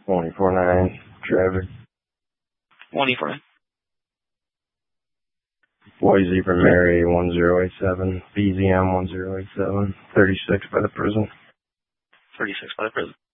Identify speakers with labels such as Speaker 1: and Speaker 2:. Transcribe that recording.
Speaker 1: 24-9 traffic.
Speaker 2: 1E4.
Speaker 1: Boise for Mary 1087, BZM 1087, 36 by the prison.
Speaker 2: 36 by the prison.